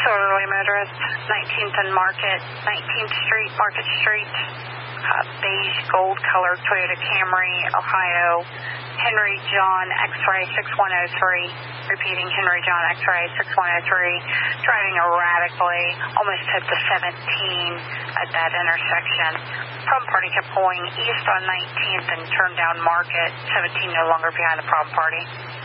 disorderly motorist, 19th and Market, 19th Street, Market Street, beige gold-colored Toyota Camry, Ohio, Henry John X-Ray 6103. Repeating, Henry John X-Ray 6103. Driving erratically, almost hit the 17 at that intersection. Problem party kept going east on 19th and turned down Market. 17 no longer behind the problem party.